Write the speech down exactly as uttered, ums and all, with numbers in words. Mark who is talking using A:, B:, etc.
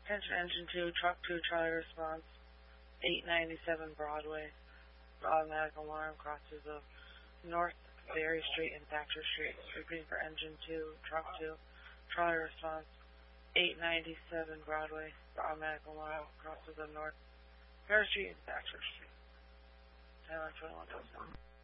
A: Attention engine two, truck two, Charlie response, eight ninety-seven Broadway. Automatic alarm crosses of North Berry Street and Thatcher Street. Repeating for engine two, truck two, Charlie response, eight ninety-seven Broadway. Automatic alarm crosses of North Berry Street and Thatcher Street. Taylor twenty-one thousand.